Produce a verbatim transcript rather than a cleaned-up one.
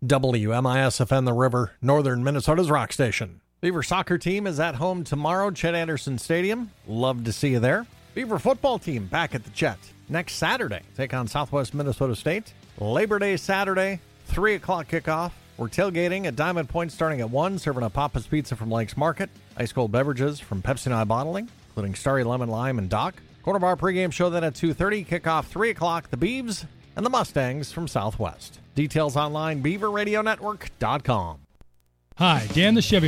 W M I S F N The River, northern Minnesota's rock station. Beaver soccer team is at home tomorrow, Chet Anderson Stadium. Love to see you there. Beaver football team back at the Chet next Saturday. Take on Southwest Minnesota State. Labor Day Saturday, three o'clock kickoff. We're tailgating at Diamond Point starting at one, serving a Papa's Pizza from Lakes Market. Ice cold beverages from Pepsi and I Bottling, including Starry Lemon Lime and Doc. Corner Bar pregame show then at two thirty. Kickoff three o'clock. The Beavs and the Mustangs from Southwest. Details online, beaver radio network dot com. Hi, Dan the Chevy